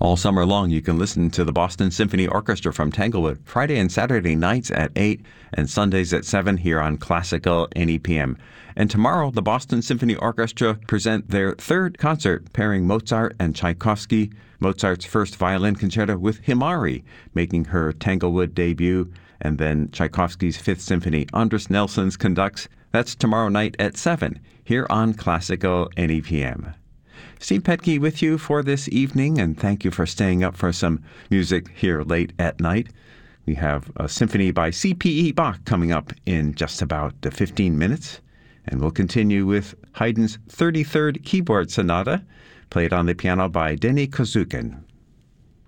All summer long, you can listen to the Boston Symphony Orchestra from Tanglewood Friday and Saturday nights at 8 and Sundays at 7 here on Classical NEPM. And tomorrow, the Boston Symphony Orchestra present their third concert pairing Mozart and Tchaikovsky, Mozart's first violin concerto with Himari, making her Tanglewood debut, and then Tchaikovsky's Fifth Symphony. Andris Nelsons conducts. That's tomorrow night at 7 here on Classical NEPM. Steve Petke with you for this evening, and thank you for staying up for some music here late at night. We have a symphony by C.P.E. Bach coming up in just about 15 minutes, and we'll continue with Haydn's 33rd Keyboard Sonata, played on the piano by Denny Kozukin.